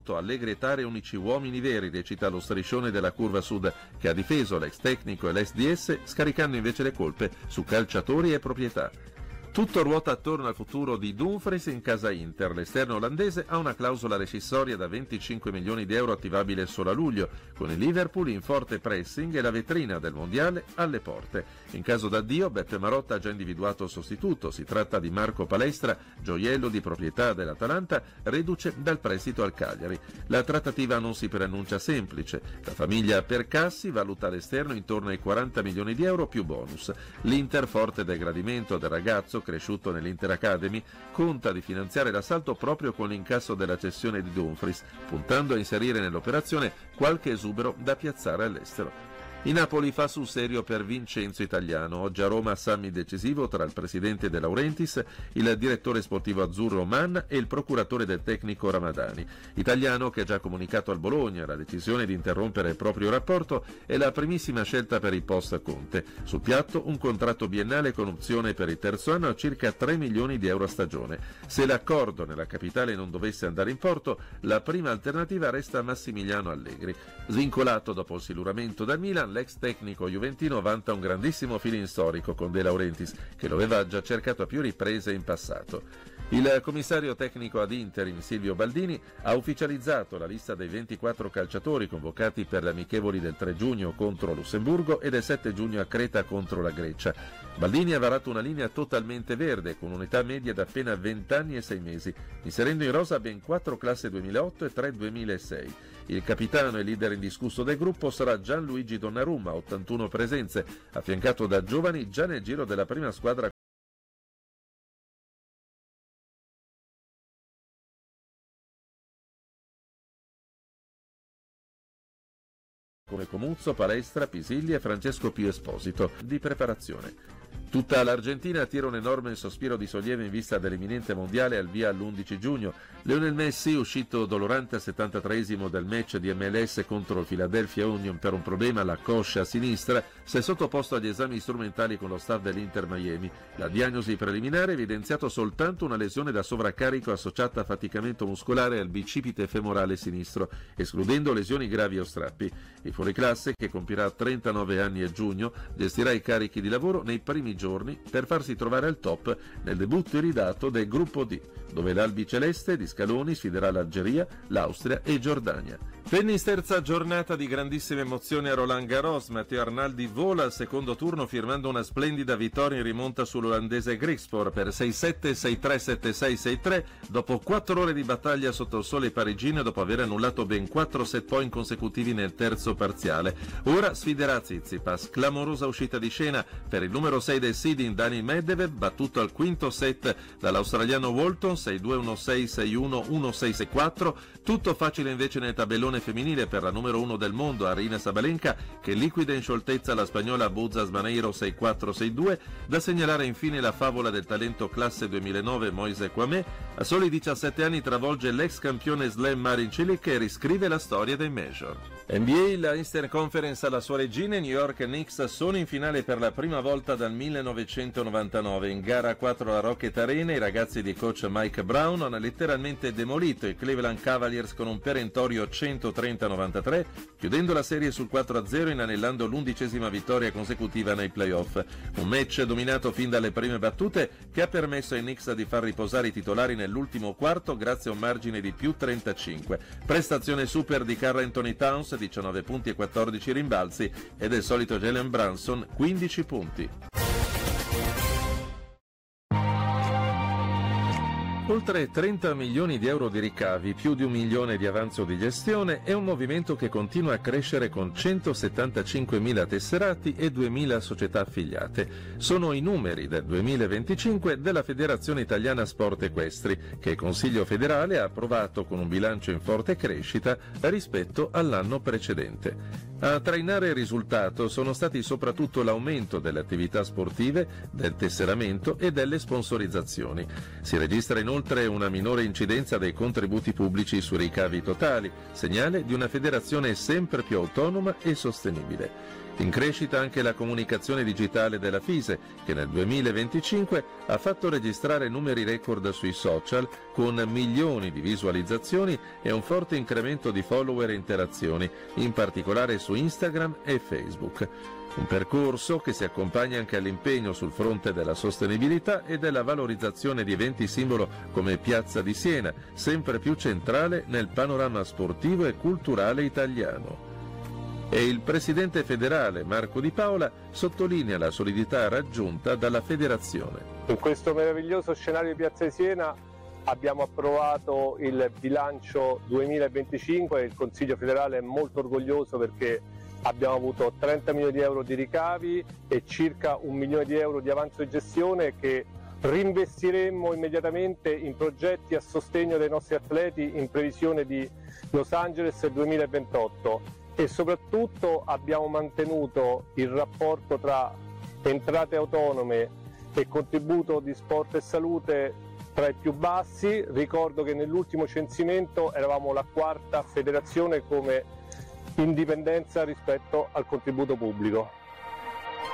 Allegri e Tare unici uomini veri, recita lo striscione della Curva Sud, che ha difeso l'ex tecnico e l'ex DS, scaricando invece le colpe su calciatori e proprietà. Tutto ruota attorno al futuro di Dumfries in casa Inter. L'esterno olandese ha una clausola rescissoria da 25 milioni di euro attivabile solo a luglio, con il Liverpool in forte pressing e la vetrina del mondiale alle porte. In caso d'addio, Beppe Marotta ha già individuato il sostituto. Si tratta di Marco Palestra, gioiello di proprietà dell'Atalanta, reduce dal prestito al Cagliari. La trattativa non si preannuncia semplice. La famiglia Percassi valuta l'esterno intorno ai 40 milioni di euro più bonus. L'Inter, forte del gradimento del ragazzo cresciuto nell'Inter Academy, conta di finanziare l'assalto proprio con l'incasso della cessione di Dumfries, puntando a inserire nell'operazione qualche esubero da piazzare all'estero. Il Napoli fa sul serio per Vincenzo Italiano. Oggi a Roma summit decisivo tra il presidente De Laurentiis, il direttore sportivo azzurro Mann e il procuratore del tecnico Ramadani. Italiano, che ha già comunicato al Bologna la decisione di interrompere il proprio rapporto, è la primissima scelta per il post Conte. Sul piatto un contratto biennale con opzione per il terzo anno a circa 3 milioni di euro a stagione. Se l'accordo nella capitale non dovesse andare in porto, la prima alternativa resta Massimiliano Allegri. Svincolato dopo il siluramento dal Milan, l'ex tecnico juventino vanta un grandissimo feeling storico con De Laurentiis, che lo aveva già cercato a più riprese in passato. Il commissario tecnico ad interim Silvio Baldini ha ufficializzato la lista dei 24 calciatori convocati per le amichevoli del 3 giugno contro Lussemburgo e del 7 giugno a Creta contro la Grecia. Baldini ha varato una linea totalmente verde, con un'età media di appena 20 anni e 6 mesi, inserendo in rosa ben 4 classe 2008 e 3 2006. Il capitano e leader indiscusso del gruppo sarà Gianluigi Donnarumma, 81 presenze, affiancato da giovani già nel giro della prima squadra come Comuzzo, Palestra, Pisilli e Francesco Pio Esposito, di preparazione. Tutta l'Argentina tira un enorme sospiro di sollievo in vista dell'imminente mondiale al via l'11 giugno. Lionel Messi, uscito dolorante al 73esimo del match di MLS contro il Philadelphia Union per un problema alla coscia sinistra, si è sottoposto agli esami strumentali con lo staff dell'Inter Miami. La diagnosi preliminare ha evidenziato soltanto una lesione da sovraccarico associata a affaticamento muscolare al bicipite femorale sinistro, escludendo lesioni gravi o strappi. Il fuoriclasse, che compirà 39 anni a giugno, gestirà i carichi di lavoro nei primi giorni per farsi trovare al top nel debutto iridato del gruppo D, dove l'albiceleste di Scaloni sfiderà l'Algeria, l'Austria e Giordania. Tennis, terza giornata di grandissime emozioni a Roland Garros. Matteo Arnaldi vola al secondo turno firmando una splendida vittoria in rimonta sull'olandese Griekspoor per 6-7, 6-3, 7-6, 6-3 dopo 4 ore di battaglia sotto il sole parigino e dopo aver annullato ben 4 set point consecutivi nel terzo parziale. Ora sfiderà Tsitsipas. Clamorosa uscita di scena per il numero 6 del seeding Daniil Medvedev, battuto al quinto set dall'australiano Walton 6-2, 1-6, 6-1, 1-6, 6-4. Tutto facile invece nel tabellone femminile per la numero 1 del mondo Aryna Sabalenka, che liquida in scioltezza la spagnola Buzas Maneiro 6-4, 6-2. Da segnalare infine la favola del talento classe 2009 Moise Kwame. A soli 17 anni travolge l'ex campione slam Marin Cilic e riscrive la storia dei major. NBA, la Eastern Conference alla sua regina. New York Knicks sono in finale per la prima volta dal 1999. In gara 4 alla Rocket Arena i ragazzi di coach Mike Brown hanno letteralmente demolito i Cleveland Cavaliers con un perentorio 130-93, chiudendo la serie sul 4-0 inanellando l'11ª vittoria consecutiva nei playoff. Un match dominato fin dalle prime battute che ha permesso ai Knicks di far riposare i titolari nell'ultimo quarto grazie a un margine di più 35. Prestazione super di Karl Anthony Towns, 19 punti e 14 rimbalzi, e del solito Jalen Brunson, 15 punti. Oltre 30 milioni di euro di ricavi, più di 1 milione di avanzo di gestione e un movimento che continua a crescere con 175.000 tesserati e 2.000 società affiliate. Sono i numeri del 2025 della Federazione Italiana Sport Equestri, che il Consiglio federale ha approvato con un bilancio in forte crescita rispetto all'anno precedente. A trainare il risultato sono stati soprattutto l'aumento delle attività sportive, del tesseramento e delle sponsorizzazioni. Si registra inoltre una minore incidenza dei contributi pubblici sui ricavi totali, segnale di una federazione sempre più autonoma e sostenibile. In crescita anche la comunicazione digitale della FISE, che nel 2025 ha fatto registrare numeri record sui social, con milioni di visualizzazioni e un forte incremento di follower e interazioni, in particolare su Instagram e Facebook. Un percorso che si accompagna anche all'impegno sul fronte della sostenibilità e della valorizzazione di eventi simbolo come Piazza di Siena, sempre più centrale nel panorama sportivo e culturale italiano. E il presidente federale Marco Di Paola sottolinea la solidità raggiunta dalla federazione. In questo meraviglioso scenario di Piazza di Siena abbiamo approvato il bilancio 2025 e il Consiglio federale è molto orgoglioso perché abbiamo avuto 30 milioni di euro di ricavi e circa 1 milione di euro di avanzo di gestione che reinvestiremmo immediatamente in progetti a sostegno dei nostri atleti in previsione di Los Angeles 2028 e soprattutto abbiamo mantenuto il rapporto tra entrate autonome e contributo di sport e salute tra i più bassi. Ricordo che nell'ultimo censimento eravamo la 4ª federazione come indipendenza rispetto al contributo pubblico.